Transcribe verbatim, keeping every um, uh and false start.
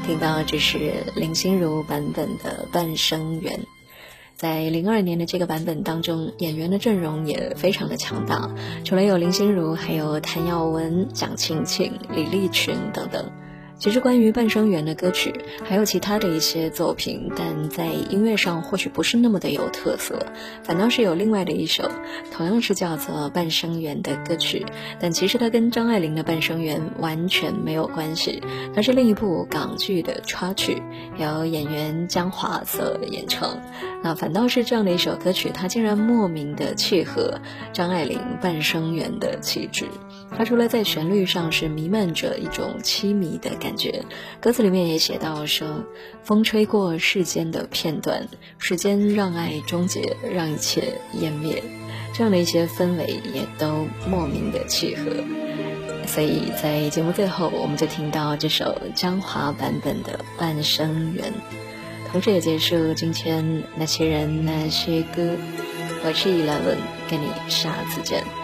听到这是林心如版本的《半生缘》。在零二年的这个版本当中，演员的阵容也非常的强大，除了有林心如，还有谭耀文、蒋勤勤、李立群等等。其实关于《半生缘》的歌曲还有其他的一些作品，但在音乐上或许不是那么的有特色，反倒是有另外的一首同样是叫做《半生缘》的歌曲，但其实它跟张爱玲的《半生缘》完全没有关系，它是另一部港剧的插曲，由演员江华所演唱。那反倒是这样的一首歌曲，它竟然莫名的契合张爱玲《半生缘》的气质。它除了在旋律上是弥漫着一种凄迷的感觉，歌词里面也写到说，风吹过世间的片段，时间让爱终结，让一切湮灭，这样的一些氛围也都莫名的契合。所以在节目最后，我们就听到这首张华版本的《半生缘》，同时也结束今天那些人那些歌。我是Eleven，跟你下次见。